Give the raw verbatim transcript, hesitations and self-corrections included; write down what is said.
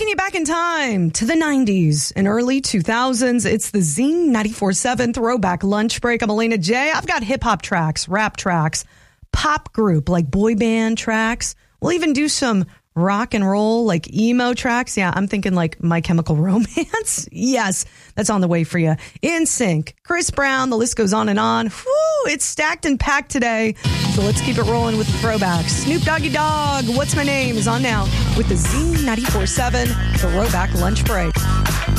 you back in time to the nineties and early two thousands. It's the Z ninety-four point seven Throwback Lunch Break. I'm Elena J. I've got hip-hop tracks, rap tracks, pop group, like boy band tracks. We'll even do some rock and roll, like emo tracks. Yeah, I'm thinking like My Chemical Romance. Yes, that's on the way for you. In Sync, Chris Brown, the list goes on and on. Whew, it's stacked and packed today. So let's keep it rolling with the throwbacks. Snoop Doggy Dogg, What's My Name is on now with the Z ninety-four point seven Throwback Lunch Break.